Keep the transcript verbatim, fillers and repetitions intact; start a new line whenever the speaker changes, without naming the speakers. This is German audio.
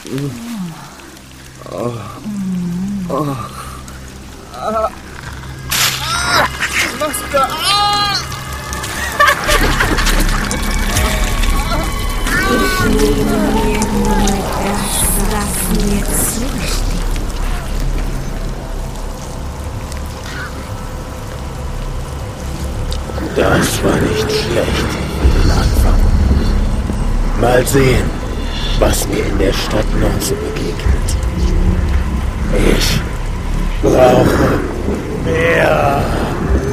Oh. Oh. Ah. Ah. Was da? Ah.
Ich nehme mir nur das, was mir zusteht.
Das war nicht schlecht für den Anfang. Mal sehen, was mir in der Stadt noch so begegnet. Ich brauche mehr.